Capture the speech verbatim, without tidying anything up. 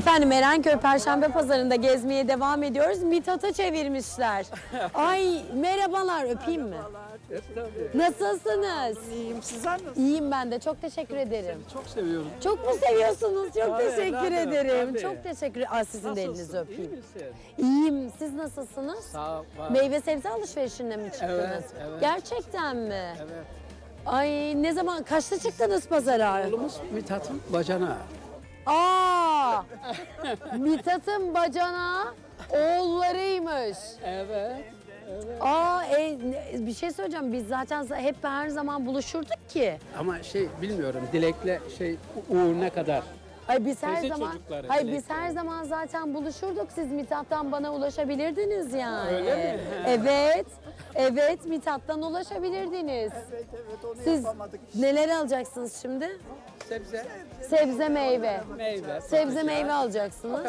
Efendim Erenköy Perşembe Pazarı'nda gezmeye devam ediyoruz. Mithat'a çevirmişler. Ay merhabalar, öpeyim mi? Nasılsınız? İyiyim, sizler nasılsınız? İyiyim ben de, çok teşekkür ederim. Çok seviyorum. Çok mu seviyorsunuz? Çok Tabii, teşekkür evladım, ederim. tabii. Çok teşekkür ederim. Sizin de elinizi Nasılsın? İyi öpeyim. misin? İyiyim. Siz nasılsınız? Sağ ol. var. Meyve sebze alışverişinde mi çıktınız? Evet, evet. Gerçekten mi? Evet. Ay ne zaman, kaçta çıktınız pazara? Oğlumuz Mithat'ın bacana. Aa! Mithat'ın bacana oğullarıymış. Evet. Aa, e, ne- bir şey söyleyeceğim. Biz zaten hep her zaman buluşurduk ki. Ama şey bilmiyorum, Dilek'le şey Uğur ne kadar? Ay biz her Teyze zaman çocukları, Hayır biz Dilek'le. her zaman zaten buluşurduk. Siz Mithat'tan bana ulaşabilirdiniz yani. Öyle mi? Evet. Evet, Mithat'tan ulaşabilirdiniz. Evet evet onu Siz yapamadık. neler alacaksınız şimdi? Sebze, Sebze meyve. meyve. Sebze patlıcan. meyve alacaksınız.